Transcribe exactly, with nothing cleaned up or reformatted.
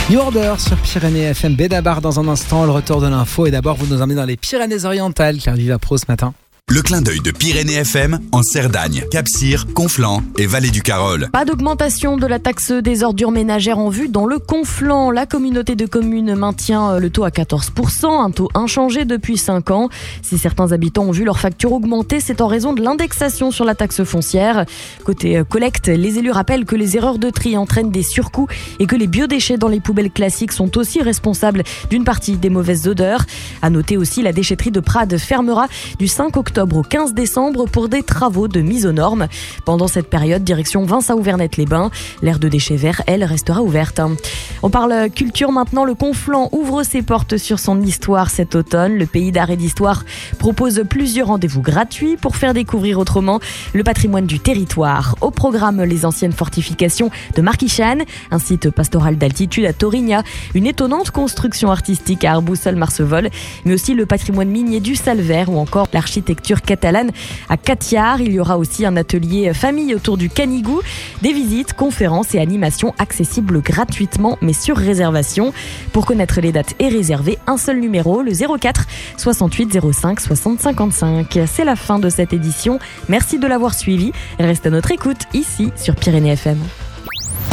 New Order sur Pyrénées F M, Benabar dans un instant, le retour de l'info. Et d'abord, vous nous emmenez dans les Pyrénées-Orientales, Claire Vivapro ce matin. Le clin d'œil de Pyrénées F M en Cerdagne, Cap-Cyr, Conflans et Vallée du Carol. Pas d'augmentation de la taxe des ordures ménagères en vue dans le Conflans. La communauté de communes maintient le taux à quatorze pour cent, un taux inchangé depuis cinq ans. Si certains habitants ont vu leur facture augmenter, c'est en raison de l'indexation sur la taxe foncière. Côté collecte, les élus rappellent que les erreurs de tri entraînent des surcoûts et que les biodéchets dans les poubelles classiques sont aussi responsables d'une partie des mauvaises odeurs. À noter aussi, la déchetterie de Prades fermera du cinq octobre au quinze décembre pour des travaux de mise aux normes. Pendant cette période, direction Vincent-Auvernette-les-Bains. L'aire de déchets verts, elle, restera ouverte. On parle culture maintenant. Le Conflans ouvre ses portes sur son histoire cet automne. Le Pays d'art et d'histoire propose plusieurs rendez-vous gratuits pour faire découvrir autrement le patrimoine du territoire. Au programme, les anciennes fortifications de Marquichane, un site pastoral d'altitude à Torigna, une étonnante construction artistique à Arboussol-Marcevol, mais aussi le patrimoine minier du Salver ou encore l'architecture catalane à Catiard. Il y aura aussi un atelier famille autour du Canigou, des visites, conférences et animations accessibles gratuitement mais sur réservation. Pour connaître les dates et réserver, un seul numéro, le zéro quatre soixante-huit zéro cinq soixante cinquante-cinq. C'est la fin de cette édition. Merci de l'avoir suivi. Reste à notre écoute ici sur Pyrénées F M.